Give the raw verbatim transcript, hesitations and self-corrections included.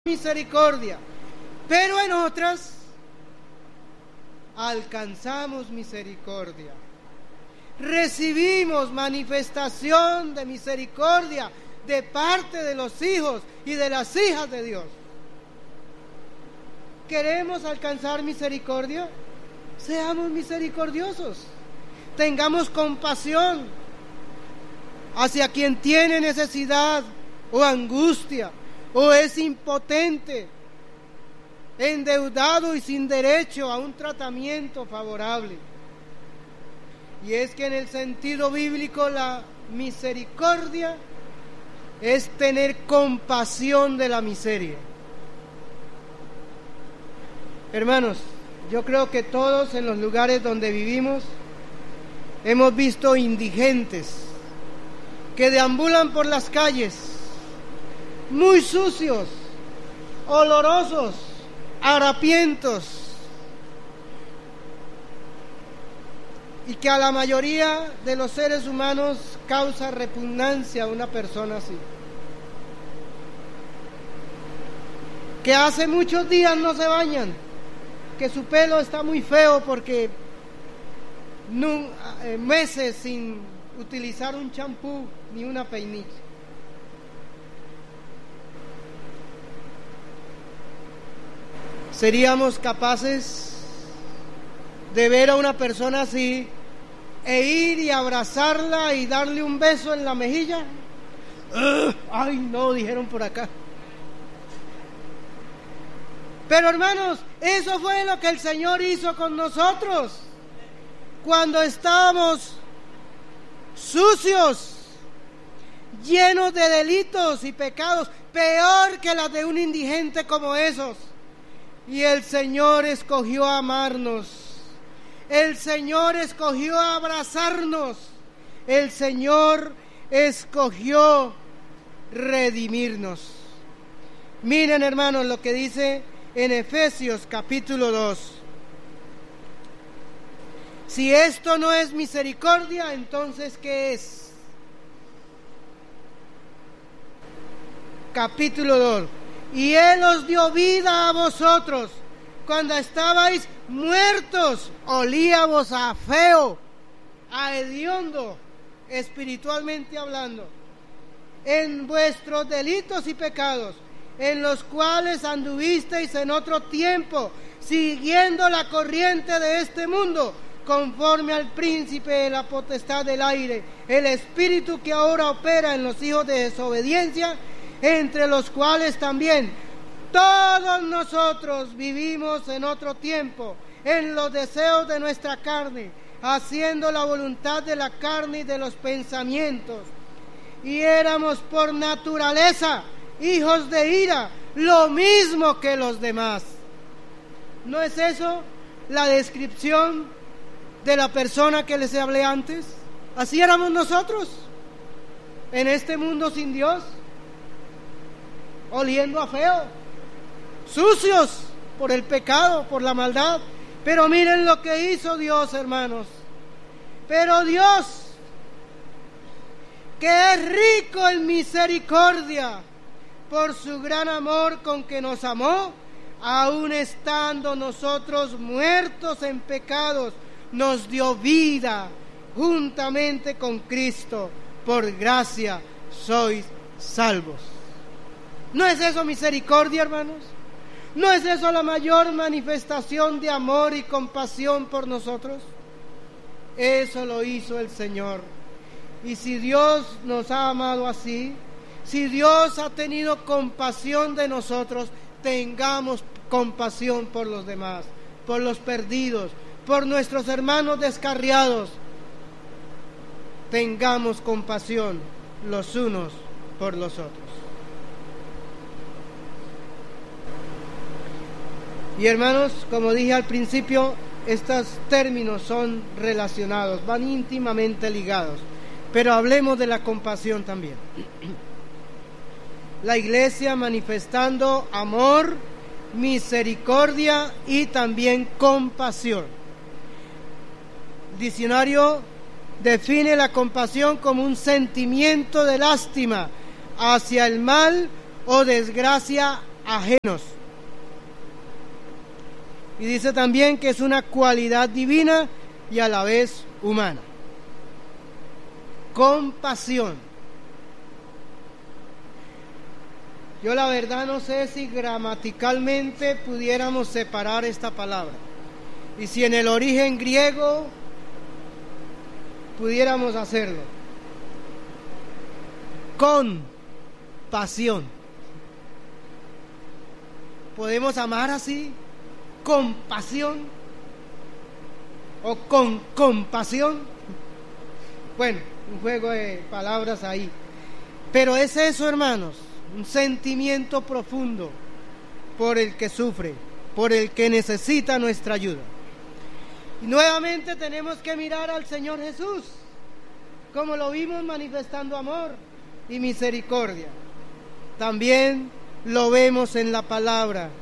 misericordia, pero en otras alcanzamos misericordia. Recibimos manifestación de misericordia de parte de los hijos y de las hijas de Dios. ¿Queremos alcanzar misericordia? Seamos misericordiosos. Tengamos compasión hacia quien tiene necesidad o angustia, o es impotente, endeudado y sin derecho a un tratamiento favorable. Y es que en el sentido bíblico la misericordia es tener compasión de la miseria. Hermanos, yo creo que todos en los lugares donde vivimos hemos visto indigentes que deambulan por las calles muy sucios, olorosos, harapientos, y que a la mayoría de los seres humanos causa repugnancia a una persona así, que hace muchos días no se bañan, que su pelo está muy feo porque no, eh, meses sin utilizar un champú ni una peinilla. ¿Seríamos capaces de ver a una persona así e ir y abrazarla y darle un beso en la mejilla? ¡Ugh! ¡Ay, no! Dijeron por acá. Pero hermanos, eso fue lo que el Señor hizo con nosotros cuando estábamos sucios, llenos de delitos y pecados, peor que las de un indigente como esos. Y el Señor escogió amarnos, el Señor escogió abrazarnos, el Señor escogió redimirnos. Miren, hermanos, lo que dice en Efesios capítulo dos. Si esto no es misericordia, entonces ¿qué es? Capítulo dos. Y Él os dio vida a vosotros cuando estabais muertos, olíamos a feo, a hediondo, espiritualmente hablando, en vuestros delitos y pecados, en los cuales anduvisteis en otro tiempo, siguiendo la corriente de este mundo, conforme al príncipe de la potestad del aire, el espíritu que ahora opera en los hijos de desobediencia, entre los cuales también todos nosotros vivimos en otro tiempo, en los deseos de nuestra carne, haciendo la voluntad de la carne y de los pensamientos. Y éramos por naturaleza hijos de ira, lo mismo que los demás. ¿No es eso la descripción de la persona que les hablé antes? Así éramos nosotros, en este mundo sin Dios, oliendo a feo, sucios por el pecado, por la maldad. Pero miren lo que hizo Dios, hermanos. Pero Dios, que es rico en misericordia, por su gran amor con que nos amó, aun estando nosotros muertos en pecados, nos dio vida juntamente con Cristo. Por gracia sois salvos. ¿No es eso misericordia, hermanos? ¿No es eso la mayor manifestación de amor y compasión por nosotros? Eso lo hizo el Señor. Y si Dios nos ha amado así, si Dios ha tenido compasión de nosotros, tengamos compasión por los demás, por los perdidos, por nuestros hermanos descarriados. Tengamos compasión los unos por los otros. Y hermanos, como dije al principio, estos términos son relacionados, van íntimamente ligados. Pero hablemos de la compasión también. La iglesia manifestando amor, misericordia y también compasión. El diccionario define la compasión como un sentimiento de lástima hacia el mal o desgracia ajenos. Y dice también que es una cualidad divina y a la vez humana. Compasión. Yo la verdad no sé si gramaticalmente pudiéramos separar esta palabra. Y si en el origen griego pudiéramos hacerlo. Compasión. ¿Podemos amar así? ¿Con pasión? ¿O con compasión? Bueno, un juego de palabras ahí. Pero es eso, hermanos, un sentimiento profundo por el que sufre, por el que necesita nuestra ayuda. Y nuevamente tenemos que mirar al Señor Jesús, como lo vimos manifestando amor y misericordia. También lo vemos en la palabra